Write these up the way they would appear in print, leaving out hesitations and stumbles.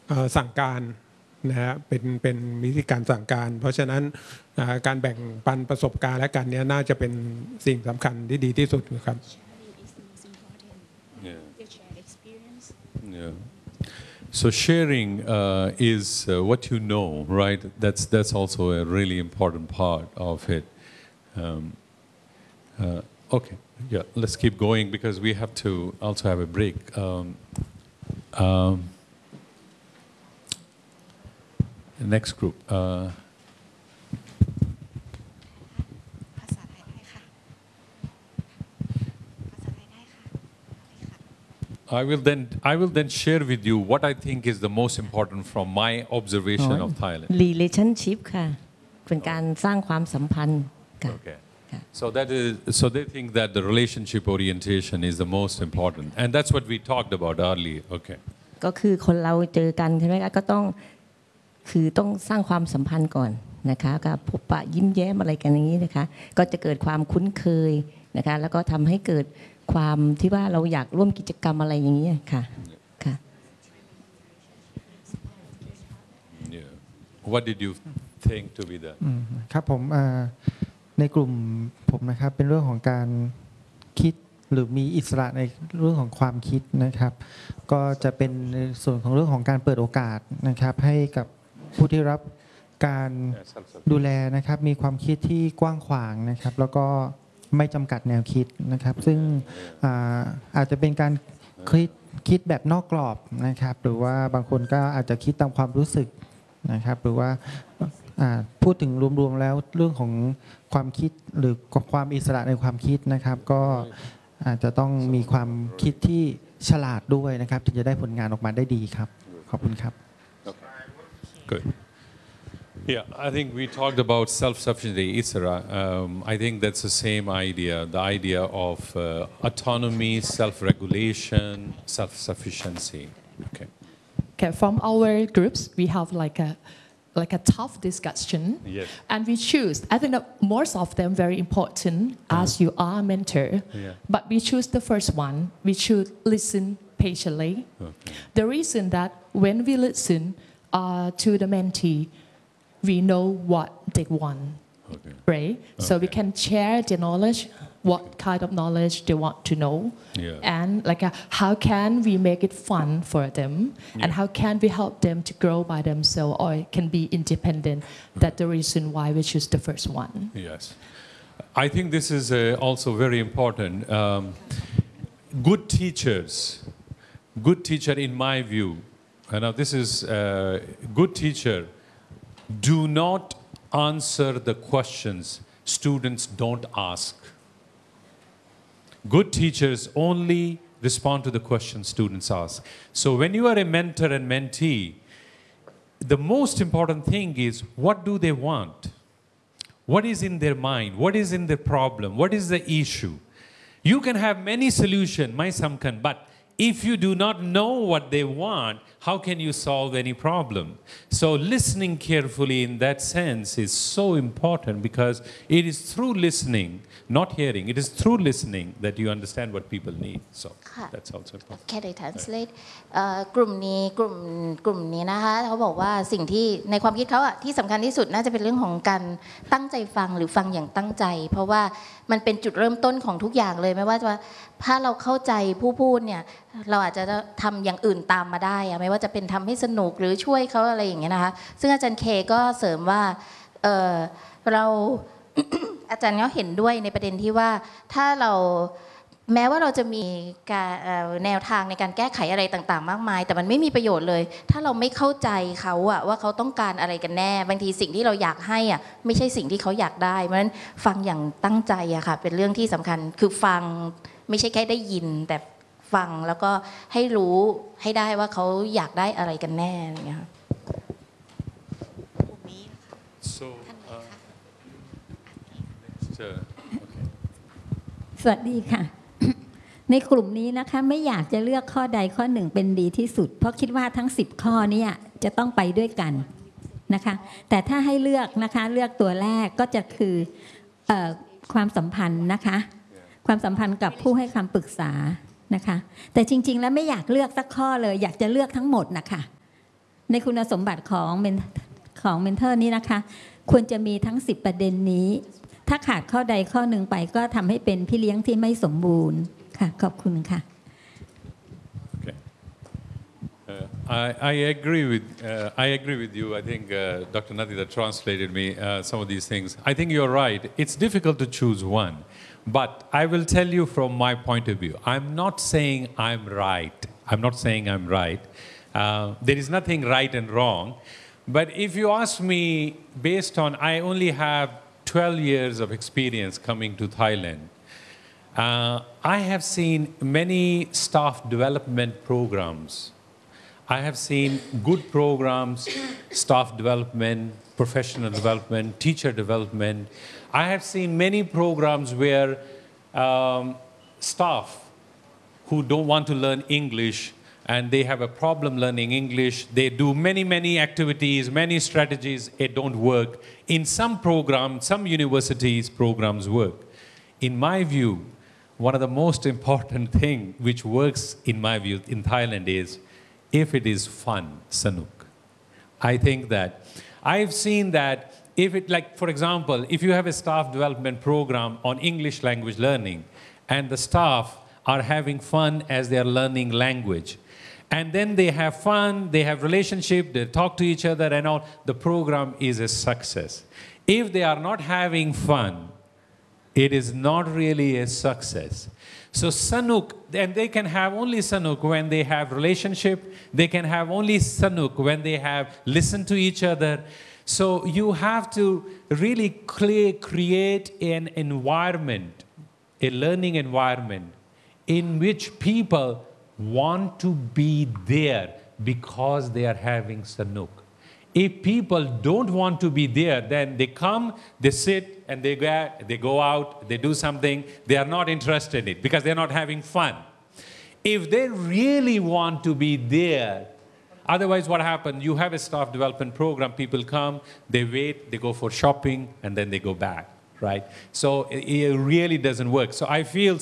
สั่งการนะฮะเป็นวิธีการสั่งการเพราะฉะนั้นการแบ่งปันประสบการณ์และกันนี้น่าจะเป็นสิ่งสำคัญที่ดีที่สุดครับ So sharing is what you know, right? That's also a really important part of it. Okay, yeah, let's keep going because we have to also have a break. Next group. I will then share with you what I think is the most important from my observation of Thailand. Relationship ค่ะเป็นการสร้างความสัมพันธ์ค่ะ Okay. So they think that the relationship orientation is the most important, and that's what we talked about earlier. Okay. ก็คือคนเราเจอกันใช่ไหมคะก็ต้องสร้างความสัมพันธ์ก่อนนะคะกับพบปะยิ้มแย้มอะไรกันอย่างนี้นะคะก็จะเกิดความคุ้นเคยนะคะแล้วก็ทำให้เกิดความที่ว่าเราอยากร่วมกิจกรรมอะไรอย่างนี้ค่ะค่ะ What did you think to be that ครับผมในกลุ่มผมนะครับเป็นเรื่องของการคิดหรือมีอิสระในเรื่องของความคิดนะครับก็จะเป็นในส่วนของเรื่องของการเปิดโอกาสนะครับให้กับผู้ที่รับการดูแลนะครับมีความคิดที่กว้างขวางนะครับแล้วก็ไม่จำกัดแนวคิดนะครับซึ่งอาจจะเป็นการคิดแบบนอกกรอบนะครับหรือว่าบางคนก็อาจจะคิดตามความรู้สึกนะครับหรือว่าพูดถึงรวมๆแล้วเรื่องของความคิดหรือความอิสระในความคิดนะครับก็อาจจะต้องมีความคิดที่ฉลาดด้วยนะครับถึงจะได้ผลงานออกมาได้ดีครับขอบคุณครับ Good. Yeah, I think we talked about self-sufficiency, Isra. I think that's the same idea, the idea of autonomy, self-regulation, self-sufficiency. Okay. Okay, from our groups, we have like a tough discussion. Yes. And we choose, I think that most of them very important as you are a mentor. Yeah. But we choose the first one. We should listen patiently. Okay. The reason that when we listen to the mentee, we know what they want, Okay. right? So we can share the knowledge, what kind of knowledge they want to know, Yeah. and how can we make it fun for them, and how can we help them to grow by themselves or can be independent. That's the reason why we choose the first one. Yes. I think this is also very important. Good teacher in my view, now this is good teacher, do not answer the questions students don't ask. Good teachers only respond to the questions students ask. So when you are a mentor and mentee, the most important thing is what do they want? What is in their mind? What is in their problem? What is the issue? You can have many solutions, my samkan, but if you do not know what they want, how can you solve any problem? So listening carefully in that sense is so important because it is through listening, not hearing, it is through listening that you understand what people need. So that's also important. Can I translate? กลุ่มนี้นะคะเขาบอกว่าสิ่งที่ในความคิดเขาที่สำคัญที่สุดน่าจะเป็นเรื่องของการตั้งใจฟังหรือฟังอย่างตั้งใจเพราะว่ามันเป็นจุดเริ่มต้นของทุกอย่างเลยไม่ว่าจะถ้าเราเข้าใจผู้พูดเนี่ยเราอาจจะทำอย่างอื่นตามมาได้ไม่ว่าจะเป็นทำให้สนุกหรือช่วยเขาอะไรอย่างเงี้ยนะคะซึ่งอาจารย์เคก็เสริมว่าเรา อาจารย์ก็เห็นด้วยในประเด็นที่ว่าถ้าเราแม้ว่าเราจะมีแนวทางในการแก้ไขอะไรต่างๆมากมายแต่มันไม่มีประโยชน์เลยถ้าเราไม่เข้าใจเขาว่าเขาต้องการอะไรกันแน่บางทีสิ่งที่เราอยากให้ไม่ใช่สิ่งที่เขาอยากได้เพราะฉะนั้นฟังอย่างตั้งใจค่ะเป็นเรื่องที่สำคัญคือฟังไม่ใช่แค่ได้ยินแต่ฟังแล้วก็ให้รู้ให้ได้ว่าเขาอยากได้อะไรกันแน่อย่างเงี้ยค่ะ So, สวัสดีค่ะ ในกลุ่มนี้นะคะไม่อยากจะเลือกข้อใดข้อหนึ่งเป็นดีที่สุดเพราะคิดว่าทั้ง10ข้อนี้จะต้องไปด้วยกันนะคะแต่ถ้าให้เลือกนะคะเลือกตัวแรกก็จะคือความสัมพันธ์นะคะความสัมพันธ์กับผู้ให้คำปรึกษานะคะแต่จริงๆแล้วไม่อยากเลือกสักข้อเลยอยากจะเลือกทั้งหมดนะคะในคุณสมบัติของเมนเทอร์นี้นะคะควรจะมีทั้ง10ประเด็นนี้ถ้าขาดข้อใดข้อหนึ่งไปก็ทำให้เป็นพี่เลี้ยงที่ไม่สมบูรณ์ค่ะขอบคุณค่ะ I agree with you. I think Dr. Nadida translated me some of these things. I think you're right. It's difficult to choose one. But I will tell you from my point of view, I'm not saying I'm right. I'm not saying I'm right. There is nothing right and wrong. But if you ask me based on, I only have 12 years of experience coming to Thailand. I have seen many staff development programs. I have seen good programs, staff development, professional development, teacher development. I have seen many programs where staff who don't want to learn English and they have a problem learning English, they do many activities, many strategies, it don't work. In some programs, some universities, programs work. In my view, one of the most important thing which works, in my view, in Thailand is if it is fun, sanuk. I think that I've seen that if it, like for example, if you have a staff development program on English language learning and the staff are having fun as they are learning language, and then they have fun, they have relationship, they talk to each other and all, the program is a success. If they are not having fun, it is not really a success. So sanuk, and they can have only sanuk when they have relationship, they can have only sanuk when they have listened to each other. So you have to really create an environment, a learning environment in which people want to be there because they are having sanuk. If people don't want to be there, then they come, they sit, and they go out, they do something, they are not interested in it because they're not having fun. If they really want to be there, otherwise what happens, you have a staff development program, people come, they wait, they go for shopping, and then they go back, right? So it really doesn't work. So I feel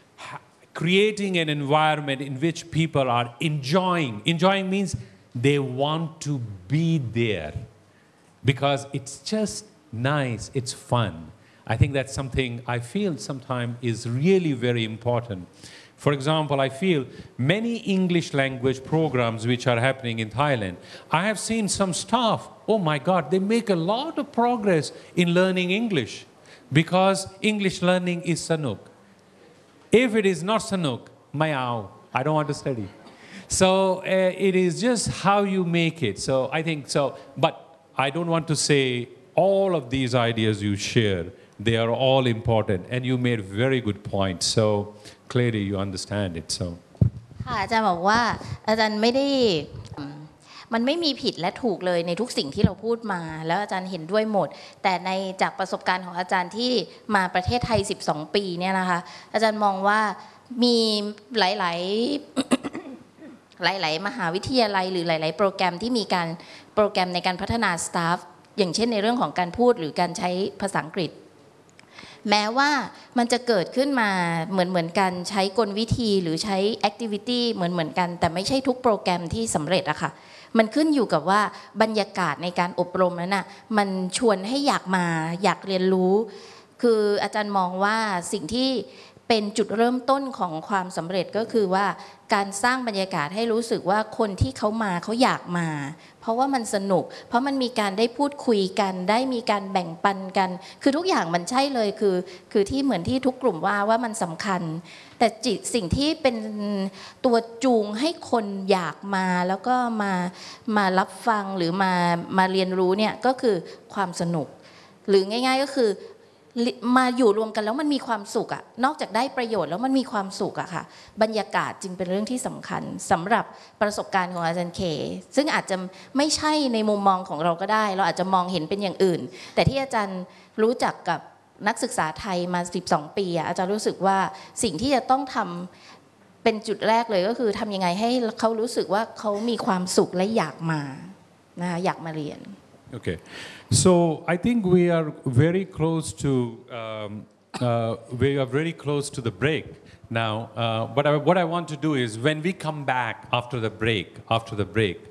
creating an environment in which people are enjoying means they want to be there because it's just nice, it's fun. I think that's something I feel sometimes is really very important. For example, I feel many English language programs which are happening in Thailand, I have seen some staff, oh my God, they make a lot of progress in learning English because English learning is sanuk. If it is not sanuk, I don't want to study. So it is just how you make it. So I think so, but I don't want to say all of these ideas you share, they are all important, and you made very good points. So clearly you understand it. So. ค่ะอาจารย์บอกว่าอาจารย์ไม่ได้มันไม่มีผิดและถูกเลยในทุกสิ่งที่เราพูดมาแล้วอาจารย์เห็นด้วยหมดแต่ในจากประสบการณ์ของอาจารย์ที่มาประเทศไทย12ปีเนี่ยนะคะอาจารย์มองว่ามีหลายๆมหาวิทยาลัยหรือหลายๆโปรแกรมที่มีการโปรแกรมในการพัฒนาสตาฟอย่างเช่นในเรื่องของการพูดหรือการใช้ภาษาอังกฤษแม้ว่ามันจะเกิดขึ้นมาเหมือนกันใช้กลวิธีหรือใช้แอคทิวิตี้เหมือนกันแต่ไม่ใช่ทุกโปรแกรมที่สำเร็จอะค่ะมันขึ้นอยู่กับว่าบรรยากาศในการอบรมนั้นน่ะมันชวนให้อยากมาอยากเรียนรู้คืออาจารย์มองว่าสิ่งที่เป็นจุดเริ่มต้นของความสำเร็จก็คือว่าการสร้างบรรยากาศให้รู้สึกว่าคนที่เขามาเขาอยากมาเพราะว่ามันสนุกเพราะมันมีการได้พูดคุยกันได้มีการแบ่งปันกันคือทุกอย่างมันใช่เลยคือที่เหมือนที่ทุกกลุ่มว่ามันสำคัญแต่สิ่งที่เป็นตัวจูงให้คนอยากมาแล้วก็มารับฟังหรือมาเรียนรู้เนี่ยก็คือความสนุกหรือง่ายๆก็คือมาอยู่รวมกันแล้วมันมีความสุขอะนอกจากได้ประโยชน์แล้วมันมีความสุขอะค่ะบรรยากาศจึงเป็นเรื่องที่สำคัญสำหรับประสบการณ์ของอาจารย์เคซึ่งอาจจะไม่ใช่ในมุมมองของเราก็ได้เราอาจจะมองเห็นเป็นอย่างอื่นแต่ที่อาจารย์รู้จักกับนักศึกษาไทยมา12ปีอะอาจารย์รู้สึกว่าสิ่งที่จะต้องทำเป็นจุดแรกเลยก็คือทำยังไงให้เขารู้สึกว่าเขามีความสุขและอยากมานะคะอยากมาเรียน Okay, so I think we are very close to the break now. But what I want to do is when we come back after the break,